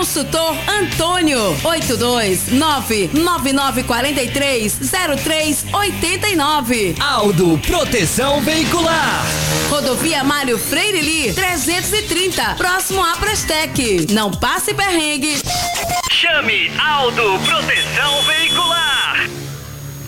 Consultor Antônio, 82999430389. Aldo Proteção Veicular. Rodovia Mário Freire Lee, 330, próximo à Prestec. Não passe perrengue. Chame Aldo Proteção Veicular.